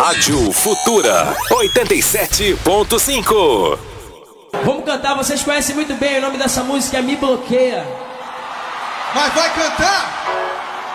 Rádio Futura 87.5. Vamos cantar, vocês conhecem muito bem o nome dessa música, é Me Bloqueia. Mas vai cantar?